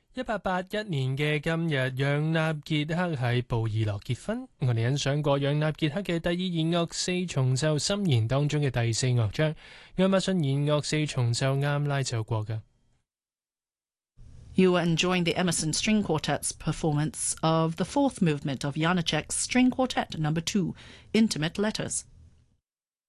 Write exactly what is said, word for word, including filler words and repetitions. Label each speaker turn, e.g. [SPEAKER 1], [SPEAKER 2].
[SPEAKER 1] 一八八一年嘅今日，楊納傑克喺布爾洛結婚。我哋欣賞過楊納傑克嘅第二弦樂四重奏心弦當中嘅第四樂章，亞馬遜弦樂四重奏啱拉奏過㗎。
[SPEAKER 2] You were enjoying the Emerson String Quartet's performance of the fourth movement of Janacek's String Quartet Number Two, Intimate Letters.